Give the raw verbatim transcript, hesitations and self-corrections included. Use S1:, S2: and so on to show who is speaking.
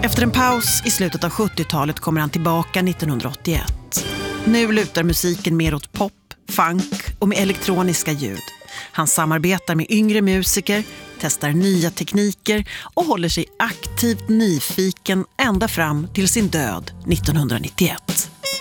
S1: Efter en paus i slutet av sjuttiotalet kommer han tillbaka nittonhundraåttioett. Nu lutar musiken mer åt pop, funk och med elektroniska ljud. Han samarbetar med yngre musiker, testar nya tekniker och håller sig aktivt nyfiken ända fram till sin död nittonhundranittioett.